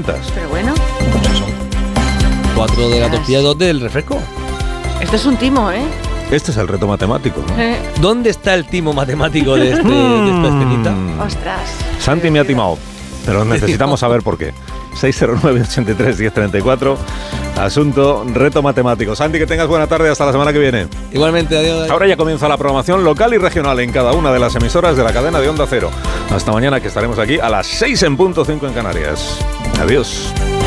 pesetas. Pero bueno. Pues eso. 4 de gatos pilla, 2 del refresco. Esto es un timo, ¿eh? Este es el reto matemático, ¿no? ¿Dónde está el timo matemático de esta escenita? Ostras. Santi me ha timado, pero necesitamos saber por qué. 609-83-1034. Asunto, reto matemático. Santi, que tengas buena tarde. Hasta la semana que viene. Igualmente, adiós. Ahora ya comienza la programación local y regional en cada una de las emisoras de la cadena de Onda Cero. Hasta mañana, que estaremos aquí a las 6 en punto, 5 en Canarias. Adiós.